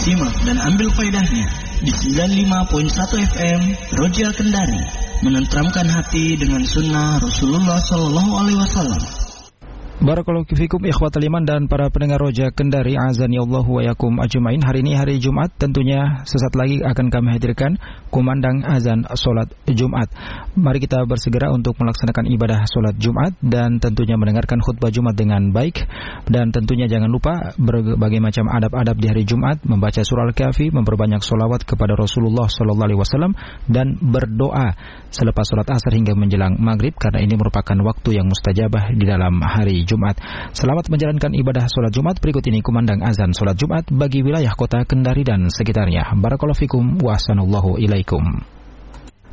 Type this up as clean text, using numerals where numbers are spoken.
Simak dan ambil faedahnya di 95.1 FM Roja Kendari, menenteramkan hati dengan sunnah Rasulullah SAW. Barakallahu fikum ikhwatal iman dan para pendengar Roja Kendari, azani Allah wa yakum ajmain. Hari ini hari Jumat, tentunya sesaat lagi akan kami hadirkan kumandang azan salat Jumat. Mari kita bersegera untuk melaksanakan ibadah salat Jumat dan tentunya mendengarkan khutbah Jumat dengan baik. Dan tentunya jangan lupa berbagai macam adab-adab di hari Jumat, membaca surah Al-Kahfi, memperbanyak sholawat kepada Rasulullah SAW, dan berdoa selepas salat asar hingga menjelang maghrib, karena ini merupakan waktu yang mustajabah di dalam hari Jumat. Selamat menjalankan ibadah sholat Jumat. Berikut ini kumandang azan sholat Jumat bagi wilayah kota Kendari dan sekitarnya. Barakallahu fikum wa ahsanallahu ilaikum.